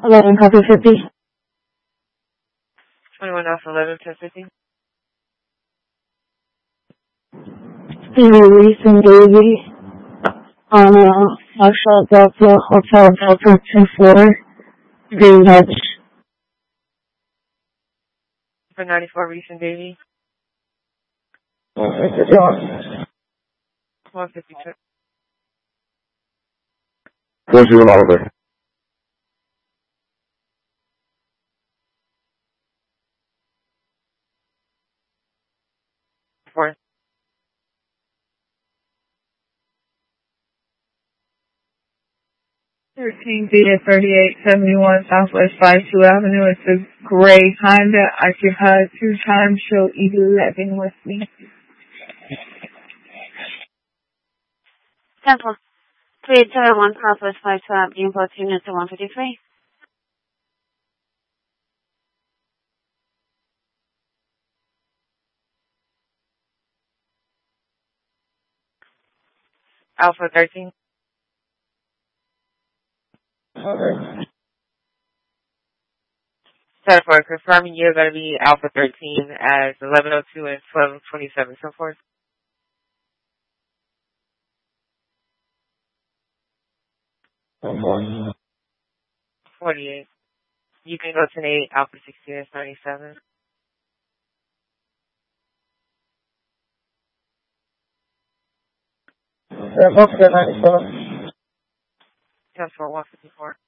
11 Papa 50. 21 Alpha 11, 1050. Reese and Davey on Marshall Delta Hotel Delta 24, Green Hedge. For 94 Reese and Davey. 152. 41 Oliver. Four. 13 Beta 3871 Southwest 52 Avenue. It's a gray Honda. Occupied 2 times. Show 11 with me. Temple 371 Southwest 52 Avenue. Both units are 153. Alpha 13. Okay. Set for confirming you're going to be Alpha 13 as 1102 and 1227, so forth. 48. You can go to 8, Alpha 16 and 97. Both good 94. Comes for 154.